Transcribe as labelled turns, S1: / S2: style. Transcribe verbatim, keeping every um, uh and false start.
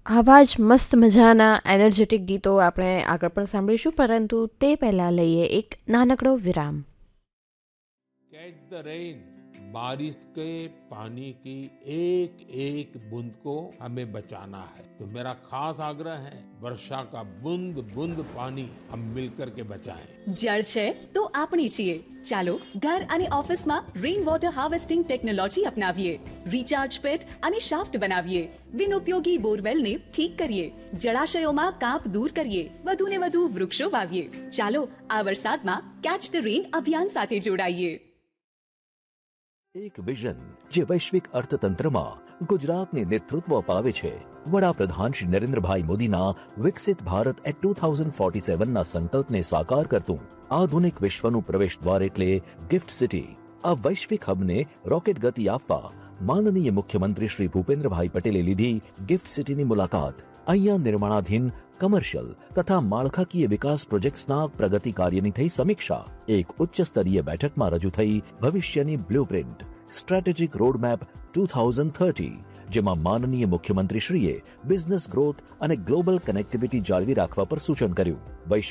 S1: આવા જ મસ્ત મજાના એનર્જેટિક ગીતો આપણે આગળ પણ સાંભળીશું, પરંતુ તે પહેલાં લઈએ એક નાનકડો વિરામ.
S2: कैच द रेन, बारिश के पानी की एक एक बूंद को हमें बचाना है. तो मेरा खास आग्रह है, वर्षा का बूंद बूंद पानी हम मिलकर के बचाएं.
S3: જળ છે તો આપણી છીએ. ચાલો ઘર અને ઓફિસમાં rain water harvesting technology અપનાવીએ, recharge પેટ અને શાફ્ટ બનાવીએ, બિનઉપયોગી બોરવેલને ઠીક કરીએ, જળાશયોમાં કાંપ દૂર કરીએ, વધુને વધુ વૃક્ષો વાવીએ. ચાલો આ વરસાદમાં કેચ ધ રેન અભિયાન સાથે જોડાઈએ.
S4: એક વિઝન જે વૈશ્વિક અર્થતંત્રમાં ગુજરાતને નેતૃત્વ અપાવે છે. વડાપ્રધાન શ્રી નરેન્દ્રભાઈ મોદીના વિકસિત Bharat at two thousand forty સેવનના સંકલ્પને સાકાર કરતું આધુનિક વિશ્વનું પ્રવેશ દ્વાર એટલે ગિફ્ટ સિટી. આ વૈશ્વિક હબને રોકેટ ગતિ આપવા માનનીય મુખ્યમંત્રી શ્રી ભૂપેન્દ્રભાઈ પટેલે લીધી ગિફ્ટ સિટીની મુલાકાત. અહીંયા નિર્માણાધીન કમર્શિયલ તથા માળખાકીય વિકાસ પ્રોજેક્ટ્સના પ્રગતિ કાર્યની થઈ સમીક્ષા. એક ઉચ્ચ સ્તરીય બેઠકમાં રજૂ થઈ ભવિષ્યની blueprint, strategic roadmap two thousand thirty, જેમાં માનનીય મુખ્યમંત્રીશ્રીએ બિઝનેસ ગ્રોથ અને ગ્લોબલ કનેક્ટિવિટી જાળવી રાખવા પર સૂચન કર્યું. વૈશ્વિક